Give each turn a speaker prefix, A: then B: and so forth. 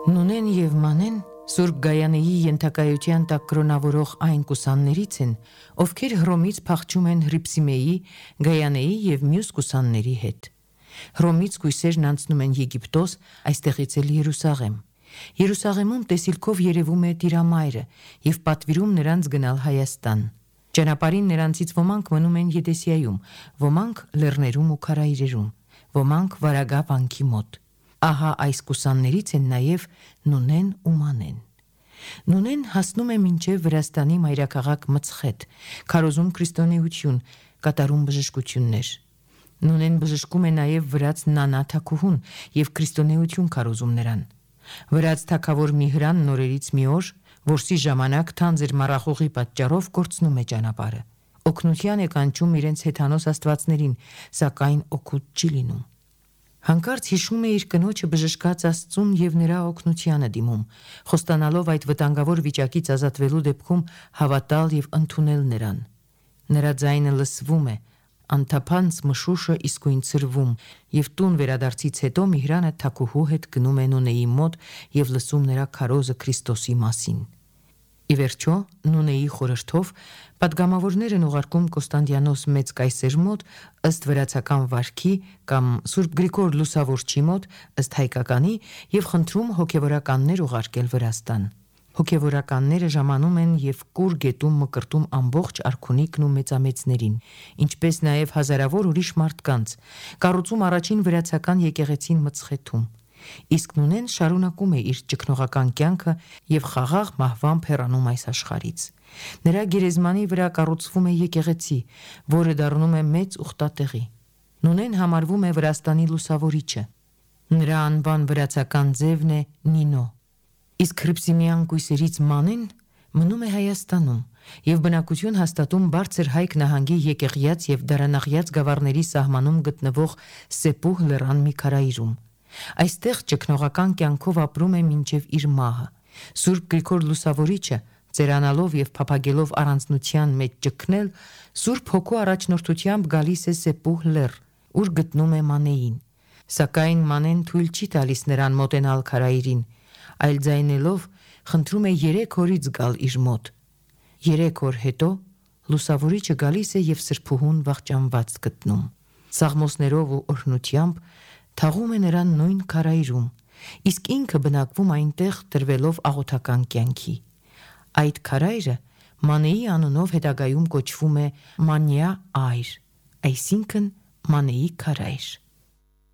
A: Նունեն և Մանեն Սուրբ Գայանեի ենթակայության տակ կրոնավորող այն կուսաններից են, ովքեր Հռոմից փախչում են Հռիփսիմեի, Գայանեի և մյուս կուսանների հետ։ Հռոմից կույսերն անցնում են Եգիպտոս, այստեղից էլ Երուսաղեմ։ Երուսաղեմում տեսիլքով երևում է Տիրամայրը և պատվիրում նրանց գնալ Հայաստան։ Ճանապարհին նրանցից ոմանք մնում են Եդեսիայում, ոմանք լեռներում ու քարայրերում, ոմանք Վարագա վանքի մոտ։ Ահա այս կուսաններից են նաև Նունեն ու Մանեն։ Նունեն հասնում է մինչև Վրաստանի մայրաքաղաք Մցխեթ, քարոզում քրիստոնեություն, կատարում բժշկություններ։ Նունեն բժշկում է նաև վրաց Նանա թագուհուն և քրիստոնեություն քարոզում նրան։ Վրաց թագավոր Միհրանն օրերից մի օր, որսի ժամանակ թանձր մառախուղի պատճառով կորցնում է ճանապարհը։ Օգնության է կանչում իրենց հեթանոս աստվածներին, սակայն օգուտ չի լինում։ Հանկարծ հիշում է իր կնոջը բժշկած Աստծուն և նրա օգնությանը դիմում, խոստանալով այդ վտանգավոր վիճակից ազատվելու դեպքում հավատալ և ընդունել նրան։ Նրա ձայնը լսվում է, անթափանց մշուշը իսկույն ցրվում, և տուն վերադարձից հետո Միհրանը թագուհու հետ գնում է Նունեի մոտ և լսում նրա քարոզը Քրիստոսի մասին։ Ի վերջո, Նունեի խորհրդով պատգամավորներ են ուղարկում Կոստանդիանոս մեծ կայսեր մոտ ըստ վրացական վարքի կամ Սուրբ Գրիգոր Լուսավորչի մոտ ըստ հայկականի և խնդրում հոգևորականներ ուղարկել Վրաստան։ Հոգևորականները ժամանում են և կուռ գետում մկրտում ամբողջ արքունիքն ու մեծամեծներին, ինչպես նաև հազարավոր ուրիշ մարդկանց, կառուցում առաջին վրացական եկեղեցին Մցխեթում։ Իսկ Նունեն շարունակում է իր ճգնողական կյանքը և խաղաղ մահվամբ հեռանում այս աշխարհից։ Նրա գերեզմանի վրա կառուցվում է եկեղեցի, որը դառնում է մեծ ուխտատեղի։ Նունեն համարվում է Վրաստանի լուսավորիչը։ Նրա անվան վրացական ձևն է Նինո։ Իսկ հռիփսիմեան կույսերից Մանեն մնում է Հայաստանում և բնակություն հաստատում Բարձր-Հայք նահանգի Եկեղյաց և Դարանախյաց գավառների սահմանում գտնվող Սեպուհ լեռան մի քարայրում։ Այստեղ ճգնողական կյանքով ապրում է մինչև իր մահը։ Սուրբ Գրիգոր Լուսավորիչը, ծերանալով և փափագելով առանձնության մեջ ճգնել, Սուրբ Հոգու առաջնորդությամբ գալիս է Սեպուհ լեռ, ուր գտնում է Մանեին։ Սակայն Մանեն թույլ չի տալիս նրան մոտենալ քարայրին, այլ ձայնելով խնդրում է 3 օրից գալ իր մոտ։ 3 օր հետո Լուսավորիչը գալիս է և Սրբուհուն վախճանված գտնում։ Սաղմոսներով ու օրհնությամբ թաղում է նրան նույն քարայրում, իսկ ինքը բնակվում այնտեղ տրվելով աղոթական կյանքի։ Այդ քարայրը Մանեի անունով հետագայում կոչվում է Մանյա այր, այսինքն Մանեի քարայր։